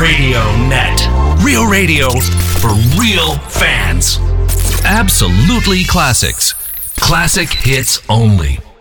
Radio Net. Real radio for real fans. Absolutely classics. Classic hits only.